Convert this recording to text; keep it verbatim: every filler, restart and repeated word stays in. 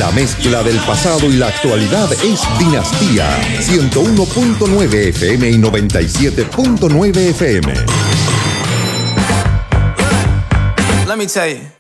La mezcla del pasado y la actualidad es Dinastía ciento uno punto nueve F M y noventa y siete punto nueve F M. Let me tell you.